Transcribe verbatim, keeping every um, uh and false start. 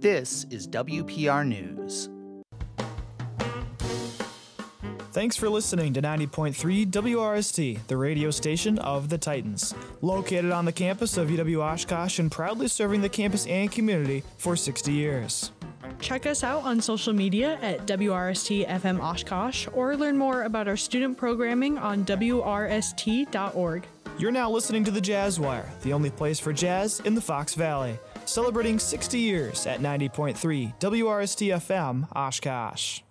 This is W P R News. Thanks for listening to ninety point three W R S T, the radio station of the Titans. Located on the campus of U W Oshkosh and proudly serving the campus and community for sixty years. Check us out on social media at W R S T F M Oshkosh or learn more about our student programming on W R S T dot org. You're now listening to the Jazz Wire, the only place for jazz in the Fox Valley. Celebrating sixty years at ninety point three W R S T F M Oshkosh.